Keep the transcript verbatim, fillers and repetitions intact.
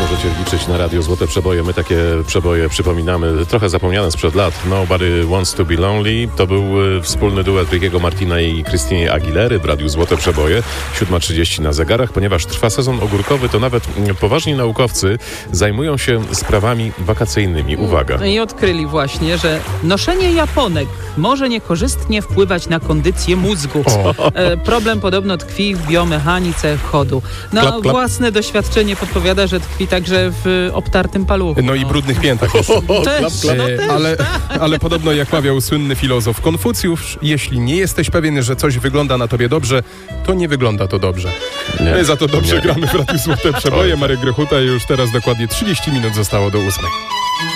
możecie liczyć na radio Złote Przeboje. My takie przeboje przypominamy, trochę zapomniane sprzed lat. Nobody Wants to Be Lonely. To był wspólny duet Rickiego Martina i Christiny Aguilery w radiu Złote Przeboje. siódma trzydzieści na zegarach. Ponieważ trwa sezon ogórkowy, to nawet poważni naukowcy zajmują się sprawami wakacyjnymi. Uwaga. I odkryli właśnie, że noszenie japonek może niekorzystnie wpływać na kondycję mózgu. E, problem podobno tkwi w biomechanice chodu. No, Klap, klap. własne doświadczenie podpowiada, że tkwi także w obtartym paluchu. No i brudnych piętach jeszcze. Też, no E, też, ale, tak. ale podobno jak mawiał słynny filozof Konfucjusz, jeśli nie jesteś pewien, że coś wygląda na tobie dobrze, to nie wygląda to dobrze. Nie. My za to dobrze Nie. gramy w Radiu Złote Przeboje. Marek Grechuta, już teraz dokładnie trzydzieści minut zostało do ósmej.